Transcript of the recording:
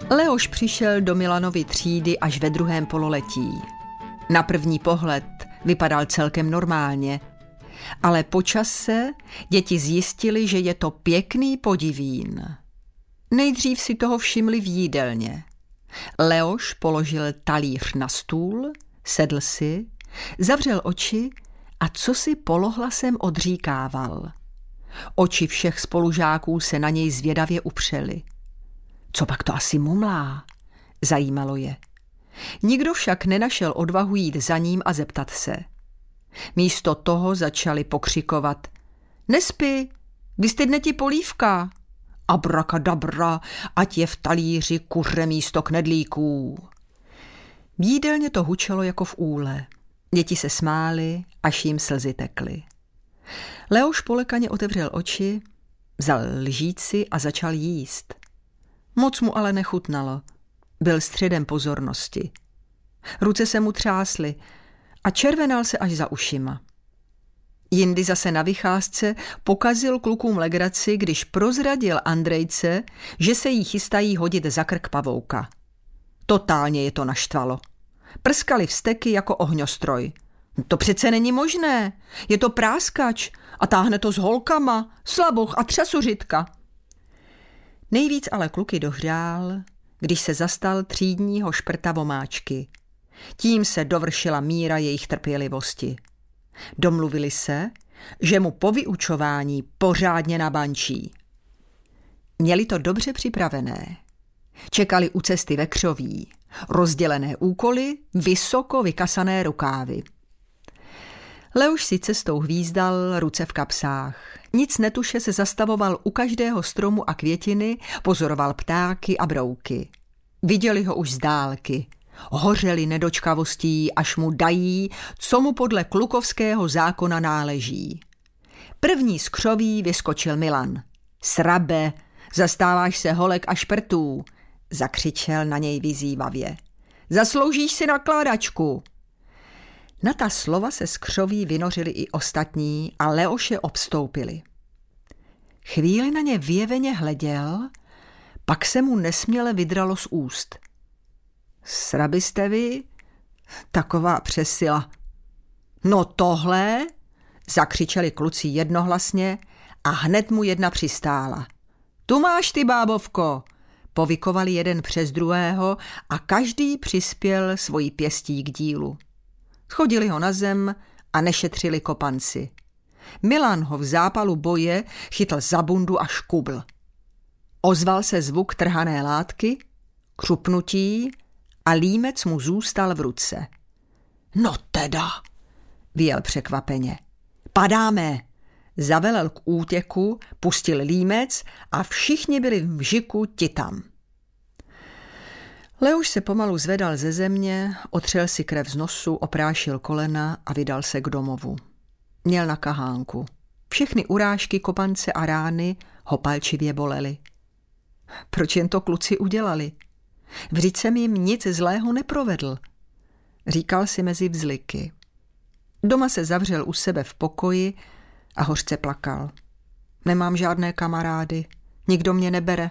Leoš přišel do Milanovy třídy až ve druhém pololetí. Na první pohled vypadal celkem normálně, ale po čase děti zjistili, že je to pěkný podivín. Nejdřív si toho všimli v jídelně. Leoš položil talíř na stůl, sedl si, zavřel oči a cosi polohlasem odříkával. Oči všech spolužáků se na něj zvědavě upřely. Co pak to asi mumlá? Zajímalo je. Nikdo však nenašel odvahu jít za ním a zeptat se. Místo toho začali pokřikovat. Nespí, vystydne ti polívka. Abrakadabra, ať je v talíři kuře místo knedlíků. V jídelně to hučelo jako v úle. Děti se smály, až jim slzy tekly. Leoš polekaně otevřel oči, vzal lžíci a začal jíst. Moc mu ale nechutnalo. Byl středem pozornosti. Ruce se mu třásly a červenal se až za ušima. Jindy zase na vycházce pokazil klukům legraci, když prozradil Andrejce, že se jí chystají hodit za krk pavouka. Totálně je to naštvalo. Prskali vzteky jako ohňostroj. To přece není možné. Je to práskač a táhne to s holkama, slaboch a třasuřitka. Nejvíc ale kluky dohřál, když se zastal třídního šprta Vomáčky. Tím se dovršila míra jejich trpělivosti. Domluvili se, že mu po vyučování pořádně nabančí. Měli to dobře připravené. Čekali u cesty ve křoví, rozdělené úkoly, vysoko vykasané rukávy. Leoš si cestou hvízdal, ruce v kapsách. Nic netuše se zastavoval u každého stromu a květiny, pozoroval ptáky a brouky. Viděli ho už z dálky. Hořeli nedočkavostí, až mu dají, co mu podle klukovského zákona náleží. První z křoví vyskočil Milan. Srabe, zastáváš se holek a šprtů, zakřičel na něj vyzývavě. Zasloužíš si nakládačku. Na ta slova se z křoví vynořili i ostatní a Leoše obstoupili. Chvíli na ně vyjeveně hleděl, pak se mu nesměle vydralo z úst. Srabi jste vy? Taková přesila. No tohle, zakřičeli kluci jednohlasně a hned mu jedna přistála. Tu máš ty, bábovko, povykovali jeden přes druhého a každý přispěl svojí pěstí k dílu. Schodili ho na zem a nešetřili kopanci. Milan ho v zápalu boje chytl za bundu a škubl. Ozval se zvuk trhané látky, křupnutí a límec mu zůstal v ruce. No teda, vyjel překvapeně. Padáme, zavelel k útěku, pustil límec a všichni byli v vžiku titam. Leoš se pomalu zvedal ze země, otřel si krev z nosu, oprášil kolena a vydal se k domovu. Měl na kahánku. Všechny urážky, kopance a rány ho palčivě bolely. Proč jen to kluci udělali? Vždyť jsem jim nic zlého neprovedl, říkal si mezi vzliky. Doma se zavřel u sebe v pokoji a hořce plakal. Nemám žádné kamarády, nikdo mě nebere.